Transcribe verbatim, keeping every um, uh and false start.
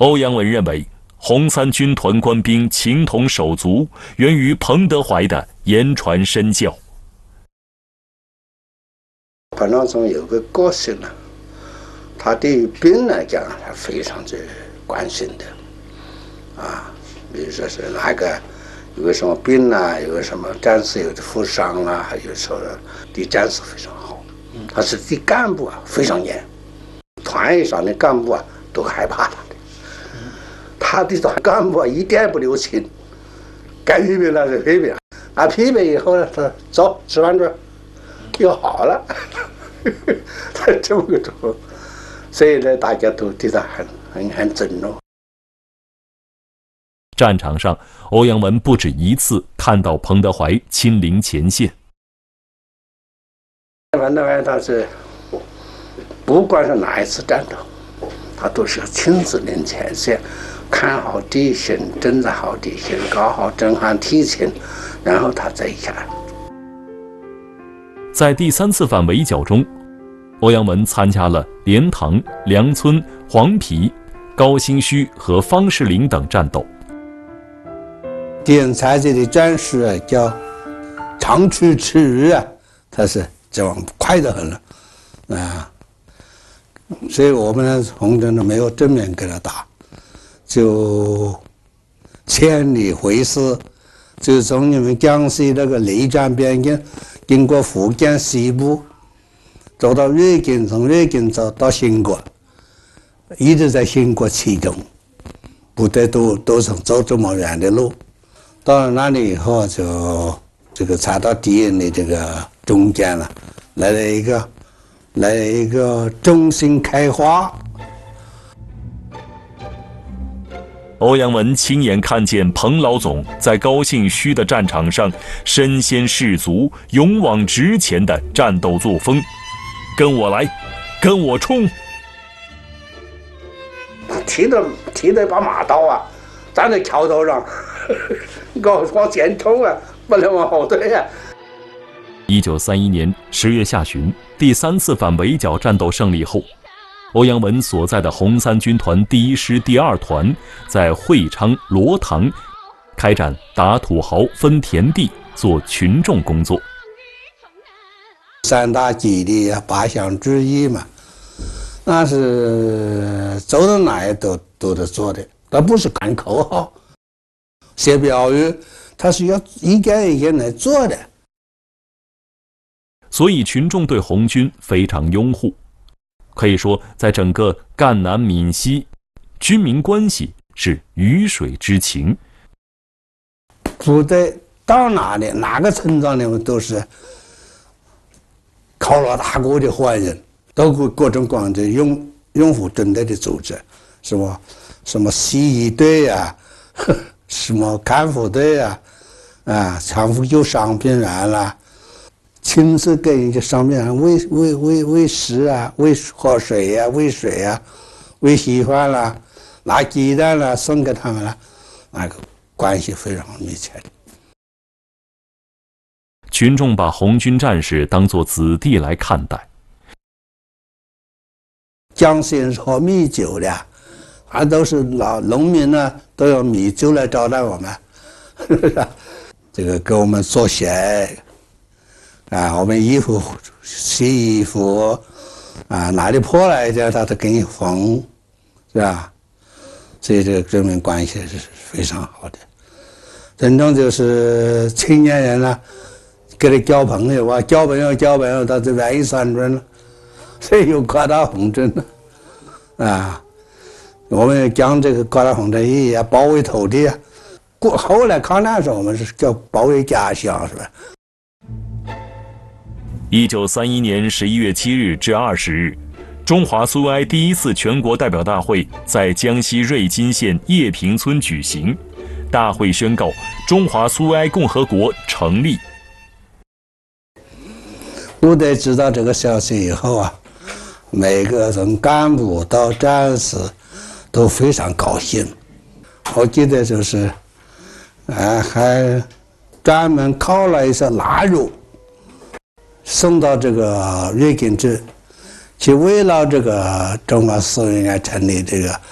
欧阳文认为，红三军团官兵情同手足，源于彭德怀的言传身教。 彭老总有个个性呢，他对于兵来讲，他非常之关心的，啊，比如说是哪个有个什么病啊，有个什么战士有的负伤啊，还有说对战士非常好。他是对干部啊非常严，团以上的干部啊都害怕他的。他对团干部啊一点不留情，该批评了就批评，啊批评以后呢，他走吃饭去，又好了。他这么个状况，所以呢，大家都对他很很很尊重。 战场上，欧阳文不止一次看到彭德怀亲临前线。 彭德怀他是不管是哪一次战斗，他都是亲自临前线，看好地形，侦察好地形，搞好侦察敌情，然后他再下来。 在第三次反围剿中，欧阳文参加了莲塘、梁村、黄陂、高新区和方士林等战斗。 敌人采取的战术啊，叫长驱直入啊，他是这样快得很了啊，所以我们呢，红军呢没有正面跟他打，就千里回师，就从你们江西那个内江边境，经过福建西部，走到瑞金，从瑞金走到兴国，一直在兴国其中，部队都都是走这么远的路。到了那里以后，就这个踩到敌人的这个中间了，来了一个，来了一个中心开花。 欧阳文亲眼看见彭老总在高兴区的战场上身先士卒、勇往直前的战斗作风。跟我来，跟我冲！ 提着提着一把马刀啊，站在桥头上。往往前冲啊，不能往后退啊！ 一九三一年十月下旬，第三次反围剿战斗胜利后，欧阳文所在的红三军团第一师第二团在会昌、罗塘开展打土豪、分田地、做群众工作。 三大基地啊，八项之一嘛，那是走到哪里都都得做的，那不是喊口号。写标语，他是要一件一件来做的， 所以群众对红军非常拥护。可以说，在整个赣南闽西，军民关系是鱼水之情。 部队到哪里，哪个村庄里面都是靠老大哥的坏人，都各各种各样的拥拥护军队的组织，是吧？什么洗衣队呀、啊。什么看护队啊，啊，抢扶救伤病员啦，亲自给人家伤病员喂喂喂喂食啊，喂喝水呀、啊，喂水呀、啊，喂稀饭啦，拿鸡蛋啦送给他们了，那个关系非常密切。 群众把红军战士当作子弟来看待。 江西人是喝米酒的。啊，都是老农民呢，都用米酒来招待我们，是不是？这个给我们做鞋，啊，我们衣服洗衣服，啊，哪里破了一点，他都给你缝，是吧？所以这个革命关系是非常好的。真正就是青年人呢，跟他交朋友啊，交朋友交朋友，他就愿意参军了，所以有扩大红军了，啊。我们讲这个扩大红军意义啊，保卫土地啊。过后来抗战时候，我们是叫保卫家乡，是吧？ 一九三一年十一月七日至二十日，中华苏维埃第一次全国代表大会在江西瑞金县叶坪村举行。大会宣告中华苏维埃共和国成立。 部队知道这个消息以后啊，每个从干部到战士都非常高兴。我记得就是，啊，还专门烤了一些腊肉，送到这个瑞金镇，去慰劳这个中华苏维埃成立这个